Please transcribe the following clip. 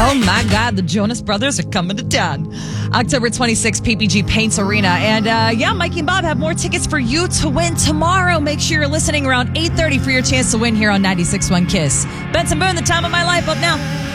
Oh my God, the Jonas Brothers are coming to town. October 26th, PPG Paints Arena. And Mikey and Bob have more tickets for you to win tomorrow. Make sure you're listening around 8:30 for your chance to win here on 96.1 KISS. Benson Boone, the time of my life, up now.